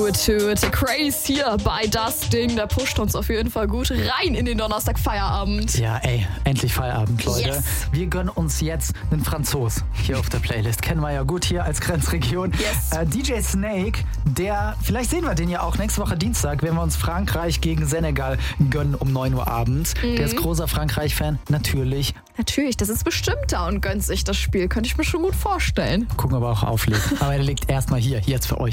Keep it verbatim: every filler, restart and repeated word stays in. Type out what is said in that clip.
Do It To It. Craze hier bei Das Ding. Der pusht uns auf jeden Fall gut rein in den Donnerstag-Feierabend. Ja, ey, endlich Feierabend, Leute. Yes. Wir gönnen uns jetzt einen Franzos hier auf der Playlist. Kennen wir ja gut hier als Grenzregion. Yes. Äh, D J Snake, der, vielleicht sehen wir den ja auch nächste Woche Dienstag, wenn wir uns Frankreich gegen Senegal gönnen um neun Uhr abends. Mhm. Der ist großer Frankreich-Fan, natürlich. Natürlich, das ist bestimmt da und gönnt sich das Spiel. Könnte ich mir schon gut vorstellen. Gucken, ob er auch auflegt. Aber er legt erstmal hier, jetzt für euch.